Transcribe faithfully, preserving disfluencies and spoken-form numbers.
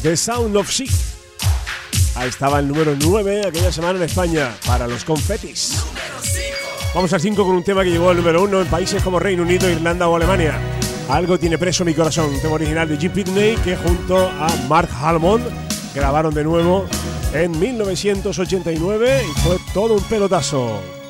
The Sound of She. Ahí estaba el número nueve aquella semana en España para los Confetis. Vamos al cinco con un tema que llegó al número uno en países como Reino Unido, Irlanda o Alemania. Algo tiene preso mi corazón, un tema original de Jim Pitney que junto a Mark Almond grabaron de nuevo en mil novecientos ochenta y nueve y fue todo un pelotazo.